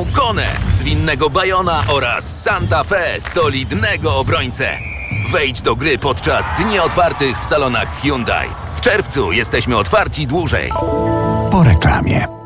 nową Konę, zwinnego Bayona oraz Santa Fe, solidnego obrońcę. Wejdź do gry podczas dni otwartych w salonach Hyundai. W czerwcu jesteśmy otwarci dłużej. Po reklamie.